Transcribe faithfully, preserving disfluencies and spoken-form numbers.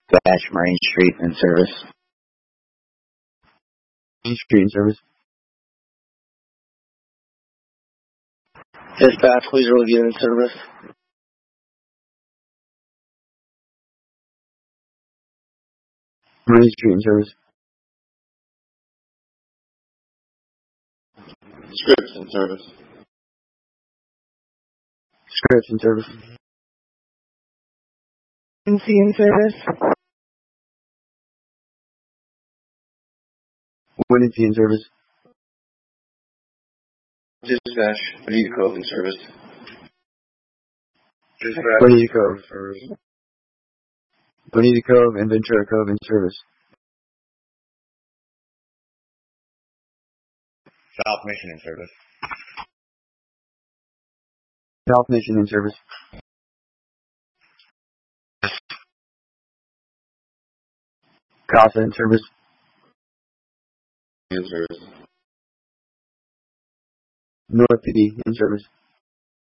Dash Marine Street in service. Marine Street in service. Dispatch, please review in service. Marine Street in service. Scripps in service. Scripps in service. N C in service. Winning in service. Dispatch, Bonita Cove in service. Dispatch, Bonita Cove in service. Bonita Cove and Ventura Cove in service. South Mission in service. South Mission in service. Casa in service. In service. North P D in service.